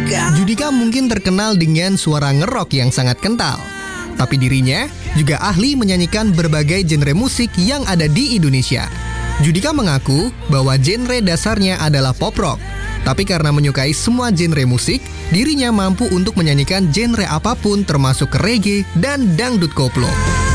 Judika mungkin terkenal dengan suara ngerok yang sangat kental, tapi dirinya juga ahli menyanyikan berbagai genre musik yang ada di Indonesia. Judika mengaku bahwa genre dasarnya adalah pop rock, tapi karena menyukai semua genre musik, dirinya mampu untuk menyanyikan genre apapun termasuk reggae dan dangdut koplo.